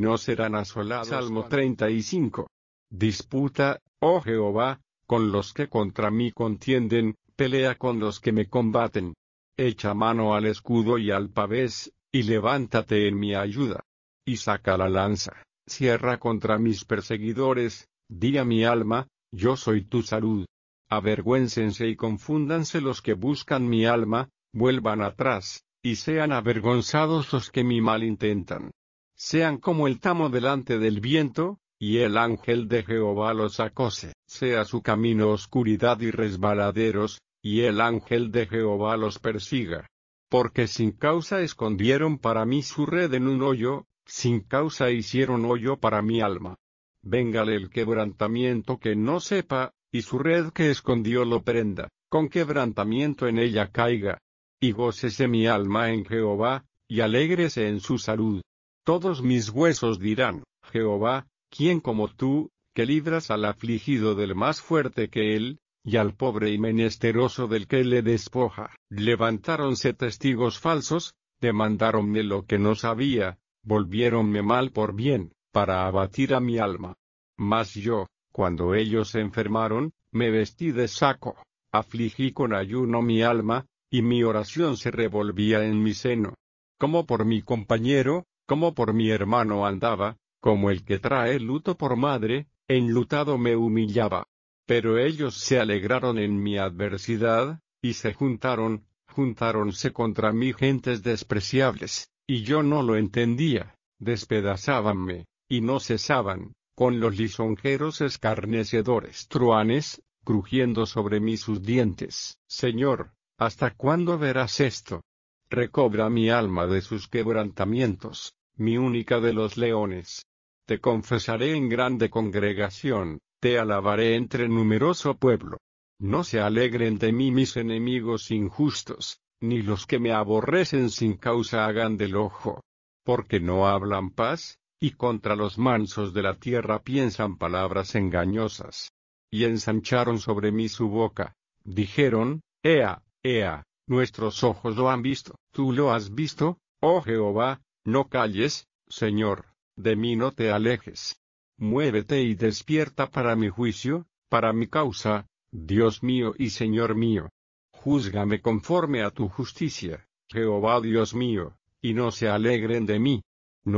no serán asolados. Salmo 35. Disputa, oh Jehová, con los que contra mí contienden, pelea con los que me combaten. Echa mano al escudo y al pavés, y levántate en mi ayuda. Y saca la lanza, cierra contra mis perseguidores, di a mi alma, yo soy tu salud. Avergüéncense y confúndanse los que buscan mi alma, vuelvan atrás, y sean avergonzados los que mi mal intentan. Sean como el tamo delante del viento, y el ángel de Jehová los acose. Sea su camino oscuridad y resbaladeros, y el ángel de Jehová los persiga. Porque sin causa escondieron para mí su red en un hoyo, sin causa hicieron hoyo para mi alma. Véngale el quebrantamiento que no sepa, y su red que escondió lo prenda, con quebrantamiento en ella caiga. Y gócese mi alma en Jehová, y alégrese en su salud. Todos mis huesos dirán, Jehová, ¿quién como tú, que libras al afligido del más fuerte que él, y al pobre y menesteroso del que le despoja? Levantáronse testigos falsos, demandáronme lo que no sabía, volviéronme mal por bien, para abatir a mi alma. Mas yo, cuando ellos se enfermaron, me vestí de saco, afligí con ayuno mi alma, y mi oración se revolvía en mi seno. Como por mi compañero, como por mi hermano andaba, como el que trae luto por madre, enlutado me humillaba. Pero ellos se alegraron en mi adversidad, y se juntáronse contra mí gentes despreciables, y yo no lo entendía, despedazábanme, y no cesaban, con los lisonjeros escarnecedores truanes, crujiendo sobre mí sus dientes. Señor, ¿hasta cuándo verás esto? Recobra mi alma de sus quebrantamientos, mi única de los leones. Te confesaré en grande congregación, te alabaré entre numeroso pueblo. No se alegren de mí mis enemigos injustos, ni los que me aborrecen sin causa hagan del ojo. Porque no hablan paz, y contra los mansos de la tierra piensan palabras engañosas. Y ensancharon sobre mí su boca, dijeron, Ea, Ea, nuestros ojos lo han visto. ¿Tú lo has visto, oh Jehová? No calles, Señor, de mí no te alejes. Muévete y despierta para mi juicio, para mi causa, Dios mío y Señor mío. Júzgame conforme a tu justicia, Jehová Dios mío, y no se alegren de mí,